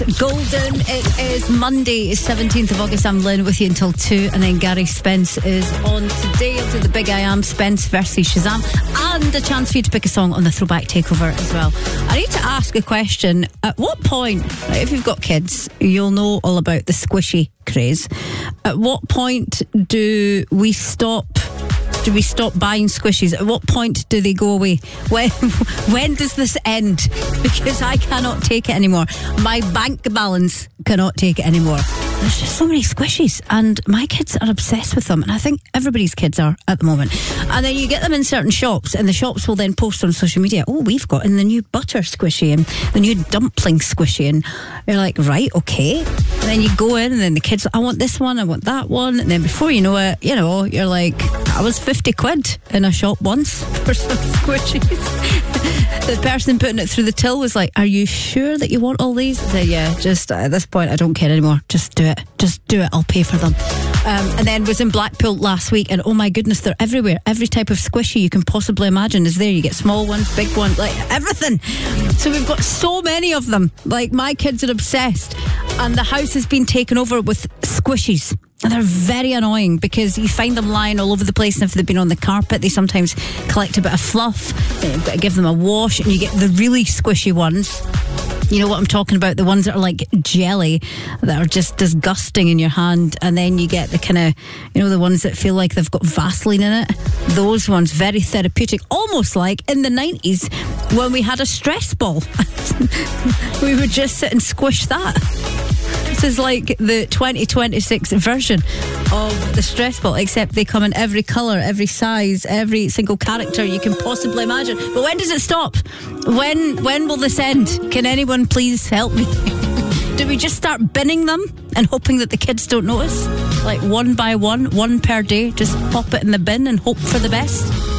Golden, it is Monday, 17th of August. I'm Lynn with you until 2, and then Gary Spence is on today. I'll do the Big I Am Spence versus Shazam, and a chance for you to pick a song on the Throwback Takeover as well. I need to ask a question. At what point, if you've got kids, you'll know all about the squishy craze. At what point do we stop buying squishies? At what point do they go away? When does this end? Because I cannot take it anymore. My bank balance cannot take it anymore. There's just so many squishies, and my kids are obsessed with them, and I think everybody's kids are at the moment. And then you get them in certain shops, and the shops will then post on social media, oh, we've got in the new butter squishy and the new dumpling squishy, and you're like, right, okay. And then you go in, and then the kids, I want this one, I want that one, and then before you know it, you're like, I was 50 quid in a shop once for some squishies. The person putting it through the till was like, are you sure that you want all these? I said, yeah, just at this point I don't care anymore, just do it, I'll pay for them. And then was in Blackpool last week, and oh my goodness, they're everywhere. Every type of squishy you can possibly imagine is there. You get small ones, big ones, like everything. So we've got so many of them. Like, my kids are obsessed, and the house has been taken over with squishies. And they're very annoying because you find them lying all over the place, and if they've been on the carpet, they sometimes collect a bit of fluff, and you've got to give them a wash, and you get the really squishy ones. You know what I'm talking about, the ones that are like jelly, that are just disgusting in your hand. And then you get the kind of, the ones that feel like they've got Vaseline in it. Those ones, very therapeutic, almost like in the 90s when we had a stress ball. We would just sit and squish that. This is like the 2026 version of the stress ball, except they come in every colour, every size, every single character you can possibly imagine. But when does it stop? When will this end? Can anyone please help me? Do we just start binning them and hoping that the kids don't notice? Like one by one per day, just pop it in the bin and hope for the best?